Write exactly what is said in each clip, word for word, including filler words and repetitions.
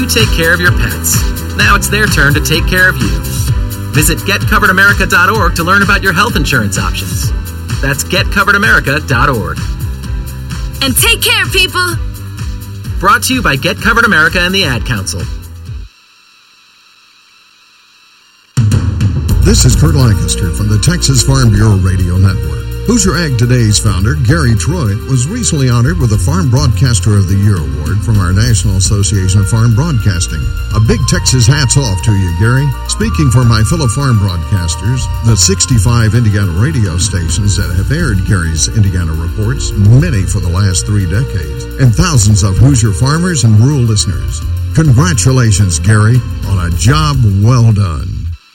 You take care of your pets. Now it's their turn to take care of you. Visit get covered america dot org to learn about your health insurance options. That's get covered america dot org. And take care, people! Brought to you by Get Covered America and the Ad Council. This is Kurt Lancaster from the Texas Farm Bureau Radio Network. Hoosier Ag Today's founder, Gary Troy, was recently honored with the Farm Broadcaster of the Year award from our National Association of Farm Broadcasting. A big Texas hats off to you, Gary. Speaking for my fellow farm broadcasters, the sixty-five Indiana radio stations that have aired Gary's Indiana reports, many for the last three decades, and thousands of Hoosier farmers and rural listeners. Congratulations, Gary, on a job well done.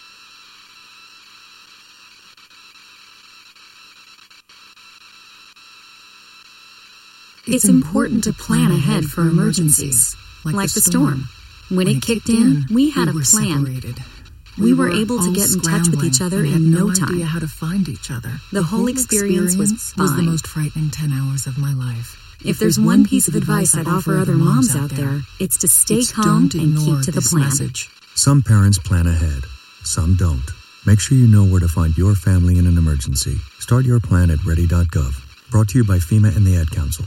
It's important to plan ahead for emergencies, like the storm. When it kicked in, we had a plan. We were able to get in touch with each other in no time. Idea how to find each other. The whole experience was fine. Was the most frightening ten hours of my life. If there's one piece of advice I'd offer other moms out there, it's to stay calm and keep to the plan. Some parents plan ahead, some don't. Make sure you know where to find your family in an emergency. Start your plan at ready dot gov. Brought to you by FEMA and the Ad Council.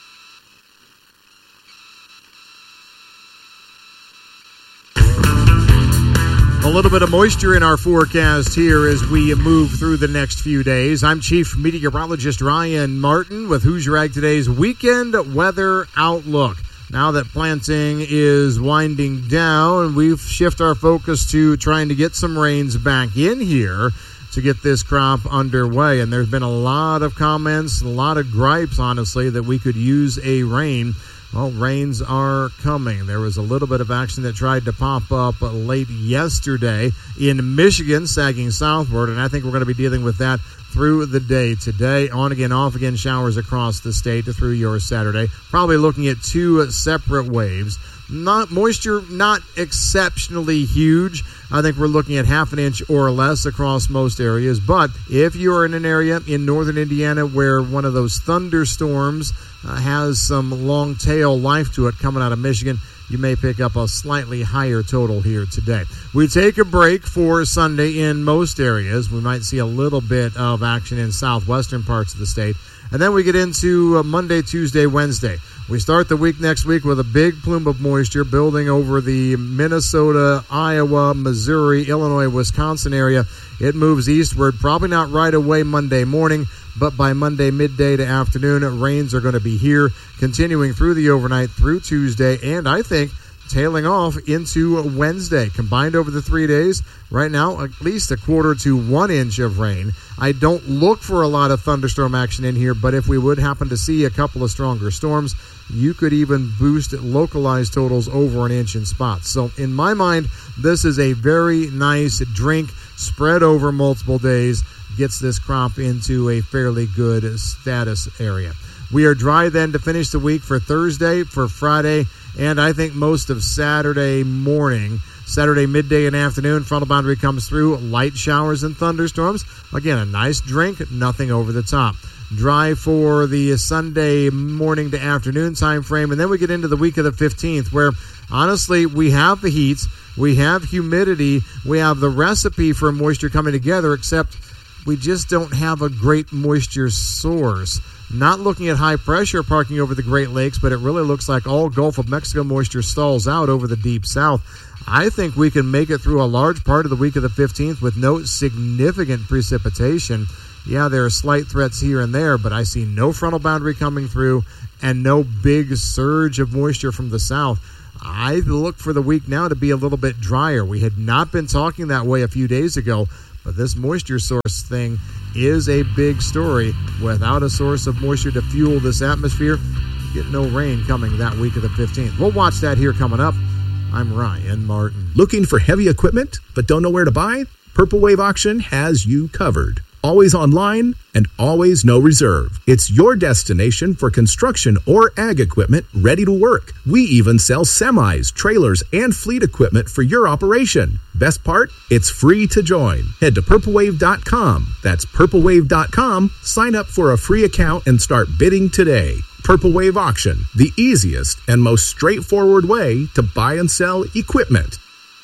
A little bit of moisture in our forecast here as we move through the next few days. I'm Chief Meteorologist Ryan Martin with Hoosier Ag Today's Weekend Weather Outlook. Now that planting is winding down, we've shifted our focus to trying to get some rains back in here to get this crop underway. And there's been a lot of comments, a lot of gripes, honestly, that we could use a rain. Well, rains are coming. There was a little bit of action that tried to pop up late yesterday in Michigan, sagging southward, and I think we're going to be dealing with that through the day today. On again, off again showers across the state through your Saturday. Probably looking at two separate waves. Not moisture, not exceptionally huge. I think we're looking at half an inch or less across most areas. But if you're in an area in northern Indiana where one of those thunderstorms uh, has some long tail life to it coming out of Michigan, you may pick up a slightly higher total here today. We take a break for Sunday in most areas. We might see a little bit of action in southwestern parts of the state. And then we get into uh, Monday, Tuesday, Wednesday. We start the week next week with a big plume of moisture building over the Minnesota, Iowa, Missouri, Illinois, Wisconsin area. It moves eastward, probably not right away Monday morning, but by Monday midday to afternoon, rains are going to be here, continuing through the overnight through Tuesday, and I think tailing off into Wednesday. Combined over the three days, right now, at least a quarter to one inch of rain. I don't look for a lot of thunderstorm action in here, but if we would happen to see a couple of stronger storms, you could even boost localized totals over an inch in spots. So in my mind, this is a very nice drink spread over multiple days, gets this crop into a fairly good status area. We are dry then to finish the week for Thursday, for Friday, and I think most of Saturday morning. Saturday midday and afternoon, frontal boundary comes through, light showers and thunderstorms. Again, a nice drink, nothing over the top. Dry for the Sunday morning to afternoon time frame, and then we get into the week of the fifteenth, where honestly we have the heat, we have humidity, we have the recipe for moisture coming together, except we just don't have a great moisture source. Not looking at high pressure parking over the Great Lakes, but it really looks like all Gulf of Mexico moisture stalls out over the deep south. I think we can make it through a large part of the week of the fifteenth with no significant precipitation. Yeah, there are slight threats here and there, but I see no frontal boundary coming through and no big surge of moisture from the south. I look for the week now to be a little bit drier. We had not been talking that way a few days ago, but this moisture source thing is a big story. Without a source of moisture to fuel this atmosphere, you get no rain coming that week of the fifteenth. We'll watch that here coming up. I'm Ryan Martin. Looking for heavy equipment but don't know where to buy? Purple Wave Auction has you covered. always online, and always no reserve. It's your destination for construction or ag equipment ready to work. We even sell semis, trailers, and fleet equipment for your operation. Best part? It's free to join. Head to purple wave dot com. That's purple wave dot com. Sign up for a free account and start bidding today. Purple Wave Auction, the easiest and most straightforward way to buy and sell equipment.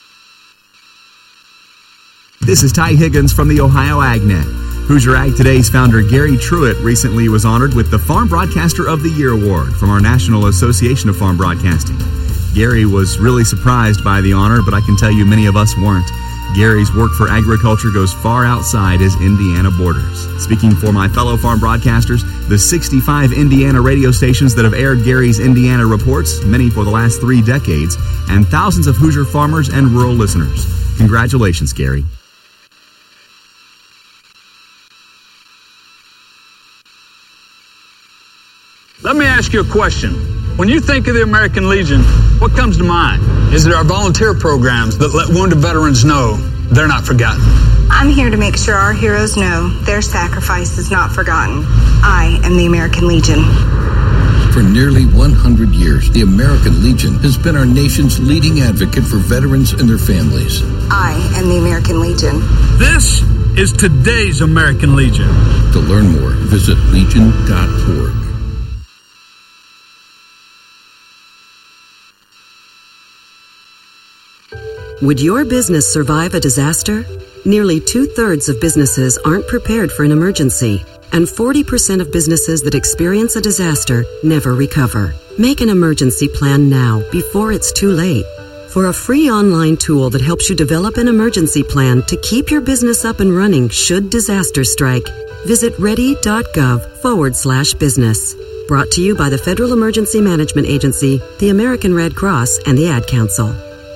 This is Ty Higgins from the Ohio AgNet. Hoosier Ag Today's founder Gary Truitt recently was honored with the Farm Broadcaster of the Year award from our National Association of Farm Broadcasting. Gary was really surprised by the honor, but I can tell you many of us weren't. Gary's work for agriculture goes far outside his Indiana borders. Speaking for my fellow farm broadcasters, the sixty-five Indiana radio stations that have aired Gary's Indiana reports, many for the last three decades, and thousands of Hoosier farmers and rural listeners. Congratulations, Gary. Let me ask you a question. When you think of the American Legion, what comes to mind? Is it our volunteer programs that let wounded veterans know they're not forgotten? I'm here to make sure our heroes know their sacrifice is not forgotten. I am the American Legion. For nearly one hundred years, the American Legion has been our nation's leading advocate for veterans and their families. I am the American Legion. This is today's American Legion. To learn more, visit legion dot org. Would your business survive a disaster? Nearly two-thirds of businesses aren't prepared for an emergency, and forty percent of businesses that experience a disaster never recover. Make an emergency plan now, before it's too late. For a free online tool that helps you develop an emergency plan to keep your business up and running should disaster strike, visit ready.gov forward slash business. Brought to you by the Federal Emergency Management Agency, the American Red Cross, and the Ad Council.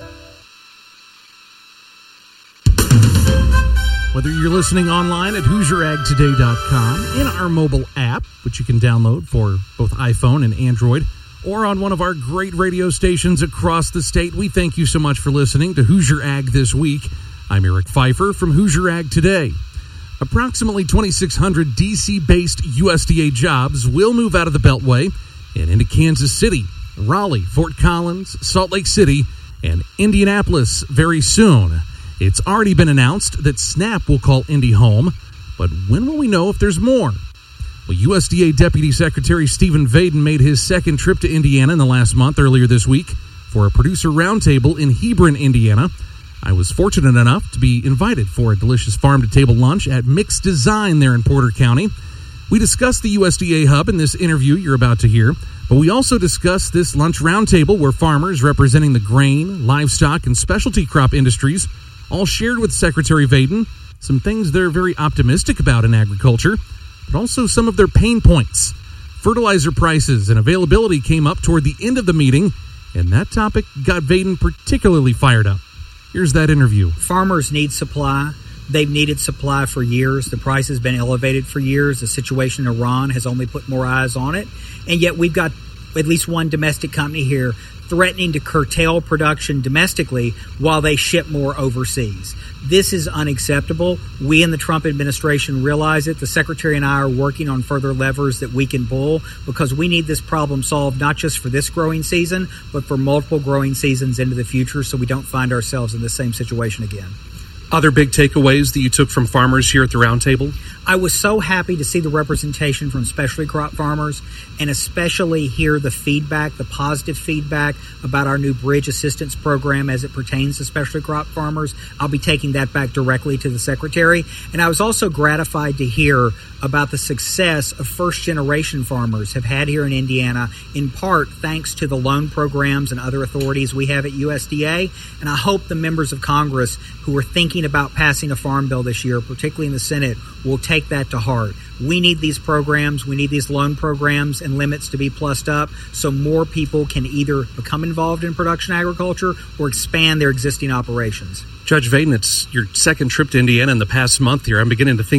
Whether you're listening online at Hoosier Ag Today dot com, in our mobile app, which you can download for both iPhone and Android, or on one of our great radio stations across the state, we thank you so much for listening to Hoosier Ag This Week. I'm Eric Pfeiffer from Hoosier Ag Today. Approximately twenty-six hundred D C-based U S D A jobs will move out of the Beltway and into Kansas City, Raleigh, Fort Collins, Salt Lake City, and Indianapolis very soon. It's already been announced that SNAP will call Indy home, but when will we know if there's more? Well, U S D A Deputy Secretary Stephen Vaden made his second trip to Indiana in the last month earlier this week for a producer roundtable in Hebron, Indiana. I was fortunate enough to be invited for a delicious farm-to-table lunch at Mixed Design there in Porter County. We discussed the U S D A hub in this interview you're about to hear, but we also discussed this lunch roundtable where farmers representing the grain, livestock, and specialty crop industries all shared with Secretary Vaden some things they're very optimistic about in agriculture, but also some of their pain points. Fertilizer prices and availability came up toward the end of the meeting, and that topic got Vaden particularly fired up. Here's that interview. Farmers need supply. They've needed supply for years. The price has been elevated for years. The situation in Iran has only put more eyes on it. And yet we've got at least one domestic company here threatening to curtail production domestically while they ship more overseas. This is unacceptable. We in the Trump administration realize it. The Secretary and I are working on further levers that we can pull because we need this problem solved not just for this growing season, but for multiple growing seasons into the future so we don't find ourselves in the same situation again. Other big takeaways that you took from farmers here at the roundtable? I was so happy to see the representation from specialty crop farmers and especially hear the feedback, the positive feedback about our new bridge assistance program as it pertains to specialty crop farmers. I'll be taking that back directly to the Secretary. And I was also gratified to hear about the success of first-generation farmers have had here in Indiana, in part thanks to the loan programs and other authorities we have at U S D A. And I hope the members of Congress who are thinking about passing a farm bill this year, particularly in the Senate, will take that to heart. We need these programs, we need these loan programs and limits to be plussed up so more people can either become involved in production agriculture or expand their existing operations. Judge Vaden, it's your second trip to Indiana in the past month here. I'm beginning to think